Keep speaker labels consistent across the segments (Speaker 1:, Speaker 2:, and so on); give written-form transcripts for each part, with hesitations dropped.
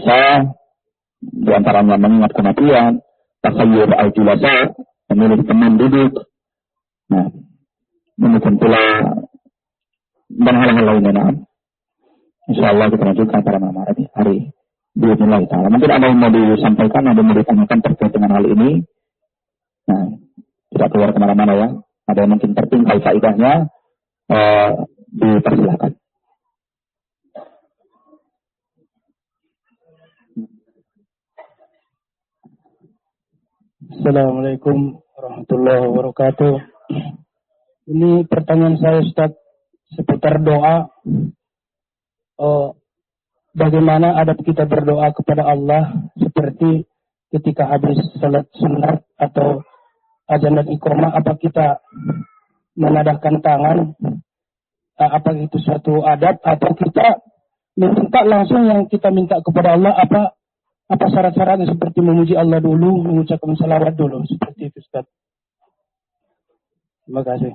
Speaker 1: dosa, di antaranya mengingat kematian, tasayyur al-julasa, memilih teman duduk. Nah, demikian pula dan hal-hal lainnya. Nah, insyaallah kita lanjutkan pada malam hari bismillah taala. Mungkin ada yang mau disampaikan, ada yang mau ditanyakan terkait dengan hal ini. Nah, tidak keluar kemana-mana ya. Ada yang mungkin tertinggal faedahnya, dipersilakan.
Speaker 2: Assalamualaikum warahmatullahi wabarakatuh. Ini pertanyaan saya, Ustaz, seputar doa. Bagaimana adab kita berdoa kepada Allah seperti ketika habis salat sunat atau azan dan iqamah, apa kita menadahkan tangan? Apa itu suatu adab atau kita minta langsung yang kita minta kepada Allah? Apa syarat-syaratnya seperti memuji Allah dulu, mengucapkan salawat dulu, seperti itu, Ustaz. Terima kasih.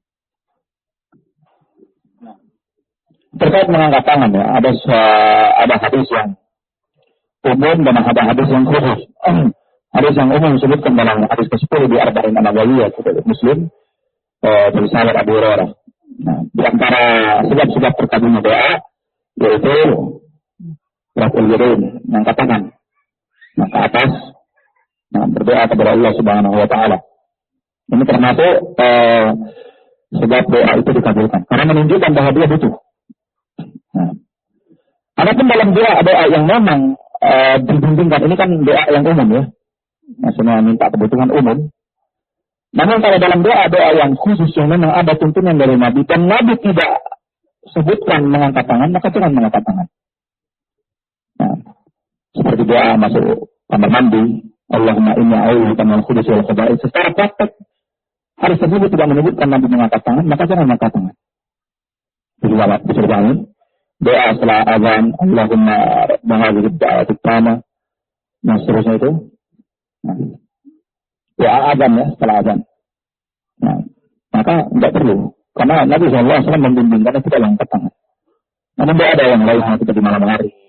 Speaker 1: Terkait mengangkat tangan ya, ada hadis yang umum dan ada hadis yang khusus. Hadis yang umum disebutkan dalam hadis ke-10 di Arba'in An-Nawawiyah Muslim dari sahabat Abu Hurairah. Nah, di antara sebab-sebab terkabulnya doa yaitu raf'ul yadain, mengangkat tangan ke atas, berdoa kepada Allah Subhanahu wa taala. Ini termasuk sebab doa itu dikabulkan karena menunjukkan bahwa dia butuh. Nah, adapun dalam doa yang memang dibimbingkan, ini kan doa yang umum ya, maksudnya minta kebutuhan umum. Namun kalau dalam doa yang khusus yang memang ada tuntunan dari Nabi dan Nabi tidak sebutkan mengangkat tangan, maka jangan mengangkat tangan. Nah, seperti doa masuk kamar mandi, Allahumma inni a'udzubika minal khubuthi wal khaba'ith. Secara praktek hadis tersebut tidak menyebutkan Nabi mengangkat tangan, maka jangan mengangkat tangan. Bisa dibangun doa setelah azan, Allahumma rabbana da'atik tama, dan seterusnya itu. Nah, doa azan ya, setelah azan. Nah, maka tidak perlu, karena Nabi SAW membimbingkan kita mengangkat tangan. Namun ada yang lain kita di malam hari